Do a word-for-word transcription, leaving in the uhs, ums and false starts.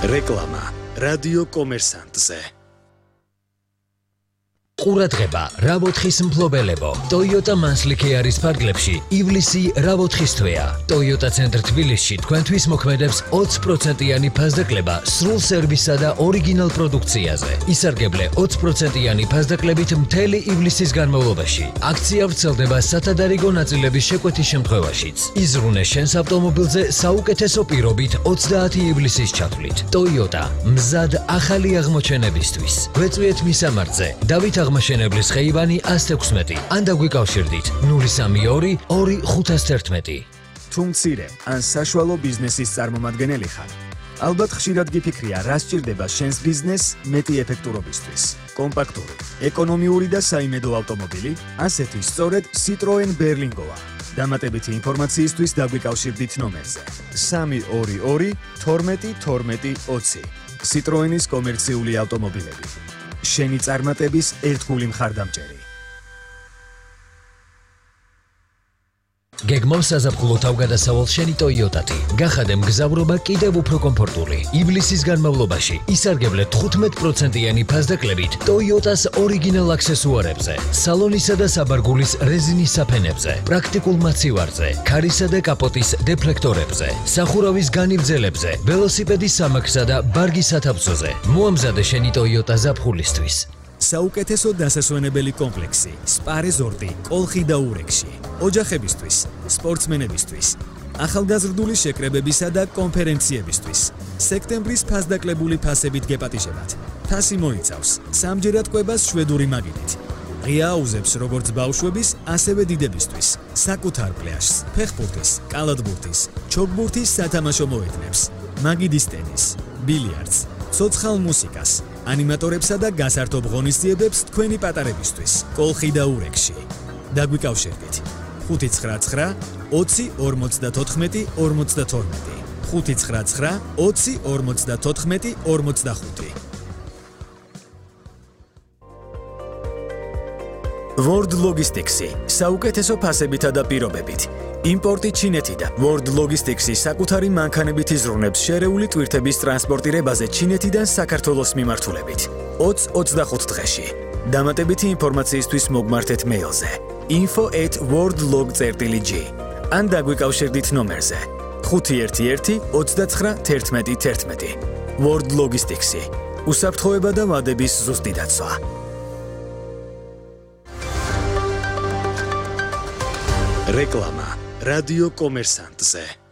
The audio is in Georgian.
რეკლამა რადიო კომერსანტზე. ყურადღება, რა მოთხის მფლობელებო. Toyota Manslikhe არის ფარგლებში. ივლისი რა მოთხის თვეა. Toyota ცენტრ თბილისში თქვენთვის მოქმედებს ოცი პროცენტიანი ფასდაკლება სრულ სერვისსა და ორიგინალ პროდუქციაზე. ისარგებლე ოცი პროცენტიანი ფასდაკლებით მთელი ივლისის განმავლობაში. აქცია ვრცელდება სათადარიგო ნაწილების შეკვეთის შემთხვევაშიც. იზრუნე შენს ავტომობილზე საუკეთესო პირობით ოცდაათი ივლისის ჩათვლით. Toyota მზად ახალი აღმოჩენებისთვის. გვეწვიეთ მისამართზე. დავით აღმაშენებლის ხეივანი ას ექვსმეტი. ან დაგვიკავშირდით ნული სამი ორი ორი ხუთას ერთმეტი. თუ მცირე ან საშუალო ბიზნესის წარმომადგენელი ხარ, ალბათ ხშირად გიფიქრია, რა სჭირდება შენს ბიზნესს მეტი ეფექტურობისთვის. კომპაქტური, ეკონომიური და საიმედო ავტომობილი, ასეთი სწორედ Citroen Berlingoა. დამატებითი ინფორმაციისთვის დაგვიკავშირდით ნომერზე სამი ორი ორი თორმეტი თორმეტი ოცი. Citroenis კომერციული ავტომობილები. შენი წარმატების ერთგული მხარდამჭერი. გეგმავს საზაფხულო თავგადასავალ შენი Toyota-თი. გახადე მგზავრობა კიდევ უფრო კომფორტული. ივლისის განმავლობაში ისარგებლე თხუთმეტი პროცენტიანი ფასდაკლებით Toyota-s ორიგინალ აქსესუარებზე, სალონისა და საბარგულის რეზინის საფენებზე, პრაქტიკულ მაცივარზე, ქარისა და კაპოტის დეფლექტორებზე, სახურავის განივძელებზე, ველოსიპედის სამაგსა და ბარგის სათავსოზე. მოამზადე შენი Toyota ზაფხულისთვის. საუკეთესო დასასვენებელი კომპლექსი, სპა რეზორტი, კოლხი და ურეკში. ოჯახებისთვის, სპორტსმენებისთვის, ახალგაზრდული შეკრებებისა და კონფერენციებისთვის. სექტემბრის ფასდაკლებული ფასებით გეპატიჟებათ. ფასი მოიცავს სამჯერად კვებას შვედური მაგიდით. ღია აუზებს როგორც ბავშვების, ასევე დიდებისთვის. საკუთარ პლაჟს, ფეხბურთის, კალათბურთის, ჩოგბურთის სათამაშო მოედნებს, მაგიდის ტენის, ბილიარდს, ცოცხალ მუსიკას, ანიმატორებსა და გასართობ ღონისძიებებს თქვენი პატარებისთვის. კოლხი და ურეკში. დაგვიკავშირდით ხუთი ცხრა ცხრა ოცი ორმოცდათოთხმეტი ორმოცდათორმეტი ხუთი ცხრა ცხრა ოცი ორმოცდათოთხმეტი ორმოცდახუთი. World Logistics-ი საუკეთესო ფასებითა და პირობებით. იმპორტი ჩინეთიდან. World Logistics-ი საკუთარი მანქანებით იზრუნებს შერეული ტვირთების ტრანსპორტირებაზე ჩინეთიდან საქართველოს მიმართულებით. ოცი ოცდახუთ დღეში. დამატებითი ინფორმაციისთვის მოგმართეთ მეილზე info at worldlog წერტილი g ან დაგვიკავშირდით ნომერზე ხუთი ერთი ერთი ოცდაცხრა თერთმეტი თერთმეტი. World Logistics-ი უსაფრთხოება და ვადების ზუსტი დაცვა. რეკლამა რადიო კომერსანტზე.